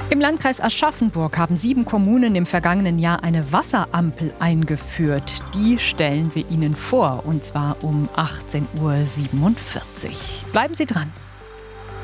Im Landkreis Aschaffenburg haben 7 Kommunen im vergangenen Jahr eine Wasserampel eingeführt. Die stellen wir Ihnen vor, und zwar um 18:47 Uhr. Bleiben Sie dran.